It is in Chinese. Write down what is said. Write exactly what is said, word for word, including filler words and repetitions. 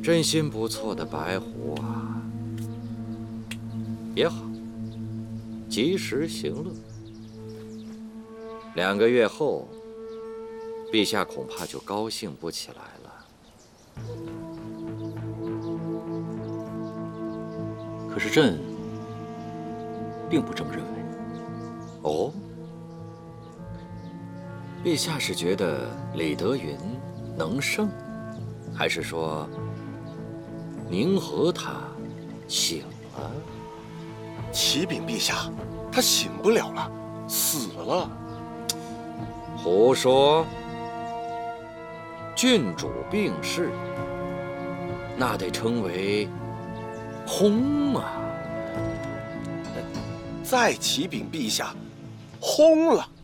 真心不错的白狐啊！也好，及时行乐。两个月后，陛下恐怕就高兴不起来了。 可是朕并不这么认为。 哦，陛下是觉得李德云能胜，还是说宁和他醒了？ 启禀陛下，他醒不了了，死了。 胡说！郡主病逝，那得称为轰啊！ 再启禀陛下，轰了。